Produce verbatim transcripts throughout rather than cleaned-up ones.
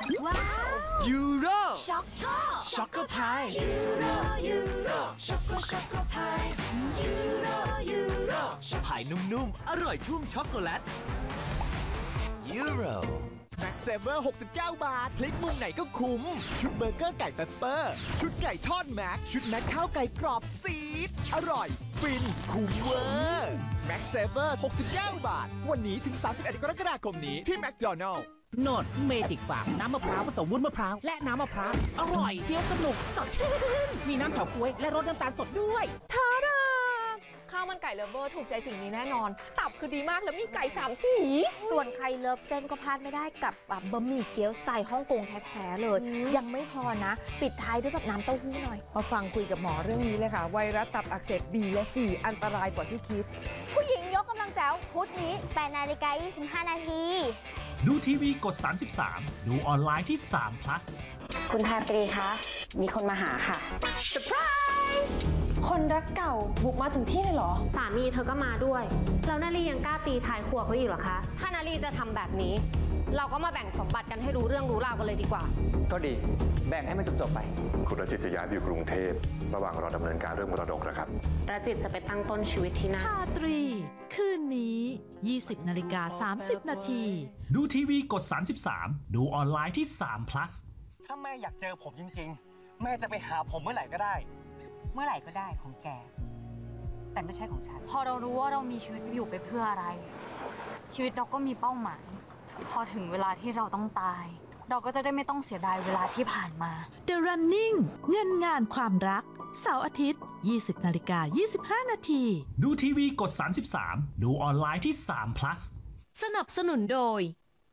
ว้าวยูโรช็อกโกช็อกโกพายยูโรยูโรช็อกโกช็อกโกพายยูโรยูโรพายนุ่มๆ อร่อยชุ่มช็อกโกแลตยูโรแม็กเซเวอร์หกสิบเก้าบาท พลิกมุมไหนก็คุ้ม ชุดเบอร์เกอร์ไก่เปปเปอร์ ชุดไก่ทอดแม็ก ชุดแม็กข้าวไก่กรอบซีดอร่อย ฟิน คุ้มเวอร์แม็กเซเวอร์หกสิบเก้าบาท วันนี้ถึงสามสิบเอ็ดกรกฎาคมนี้ที่แมคโดนัลล์โนดเมจิกฟาร์มน้ำมะพร้าวผสมวุ้นมะพร้าวและน้ำมะพร้าวอร่อยเคี้ยวสนุกสดชื่นมีน้ำเฉาก๊วยและรสน้ำตาลสดด้วยทาดาข้าวมันไก่เลิฟเวอร์ถูกใจสิ่งนี้แน่นอน ตับคือดีมากแล้วมีไก่สามสีส่วนใครเลิฟเส้นก็พลาดไม่ได้กับบะหมี่เกี๊ยวสไตล์ฮ่องกงแท้ๆเลย ยังไม่พอนะ ปิดท้ายด้วยแบบน้ำเต้าหู้หน่อยมาฟังคุยกับหมอเรื่องนี้เลยค่ะ ไวรัสตับอักเสบ บี และ ซี อันตรายกว่าที่คิดผู้หญิงยกกำลังแจ๋วพุธนี้แปดนาฬิกายี่สิบห้านาทีดูทีวีกดสามสิบสามดูออนไลน์ที่สาม plus คุณทาตรีคะ มีคนมาหาค่ะเซอร์ไพรส์คนรักเก่าบุกมาถึงที่เลยเหรอสามีเธอก็มาด้วย แล้วนาลียังกล้าตีท้ายครัวเขาอีกเหรอคะ ถ้านาลีจะทำแบบนี้ เราก็มาแบ่งสมบัติกันให้รู้เรื่องรู้ราวกันเลยดีกว่าก็ดี แบ่งให้มันจบๆไปคุณรจิตจะย้ายไปอยู่กรุงเทพระหว่างรอดำเนินการเรื่องมรดกนะครับรจิตจะไปตั้งต้นชีวิตที่นั่นทาตรี คืนนี้ ยี่สิบนาฬิกาสามสิบนาทีดูทีวีกดสามสิบสามดูออนไลน์ที่สาม plus ถ้าแม่อยากเจอผมจริงๆ แม่จะไปหาผมเมื่อไหร่ก็ได้เมื่อไหร่ก็ได้ของแก แต่ไม่ใช่ของฉันพอเรารู้ว่าเรามีชีวิตอยู่ไปเพื่ออะไร ชีวิตเราก็มีเป้าหมาย พอถึงเวลาที่เราต้องตาย เราก็จะได้ไม่ต้องเสียดายเวลาที่ผ่านมา The Running เงินงานความรัก เสาร์อาทิตย์ ยี่สิบนาฬิกายี่สิบห้านาทีดูทีวีกดสามสิบสามดูออนไลน์ที่สาม plus สนับสนุนโดย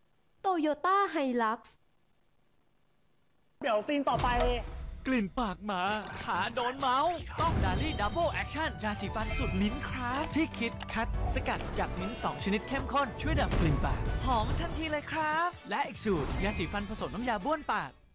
Toyota Hilux เดี๋ยวซีนต่อไปกลิ่นปากหมาขาโดนเมาส์ต้องดาลี่ดับเบิลแอคชั่นยาสีฟันสูตรมิ้นท์ครับที่คิดคัดสกัดจากมิ้นท์สองชนิดเข้มข้น ช่วยดับกลิ่นปาก หอมทันทีเลยครับ และอีกสูตรยาสีฟันผสมน้ำยาบ้วนปาก